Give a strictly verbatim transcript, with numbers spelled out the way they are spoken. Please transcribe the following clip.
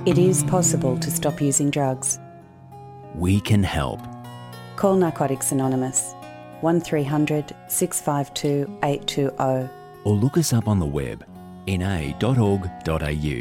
It is possible to stop using drugs. We can help. Call Narcotics Anonymous, one three hundred six five two eight two zero. Or look us up on the web, n a dot org dot a u.